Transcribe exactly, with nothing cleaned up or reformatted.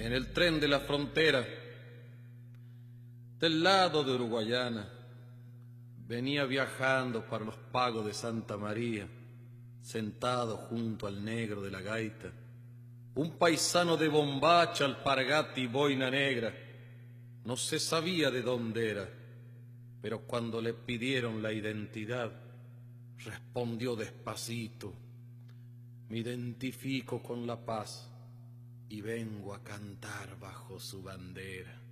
en el tren de la frontera, del lado de Uruguayana, venía viajando para los pagos de Santa María, sentado junto al negro de la gaita, un paisano de bombacha, alpargata y boina negra. No se sabía de dónde era, pero cuando le pidieron la identidad, respondió despacito: me identifico con la paz y vengo a cantar bajo su bandera.